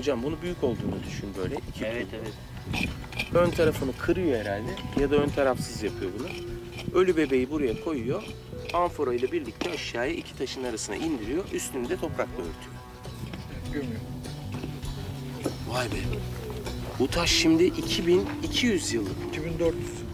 Hocam bunu büyük olduğunu düşün böyle. Evet. Ön tarafını kırıyor herhalde ya da ön tarafsız yapıyor bunu. Ölü bebeği buraya koyuyor. Amfora ile birlikte aşağıya iki taşın arasına indiriyor. Üstünü de toprakla örtüyor. Gömüyor. Vay be. Bu taş şimdi 2200 yıllık. 2400.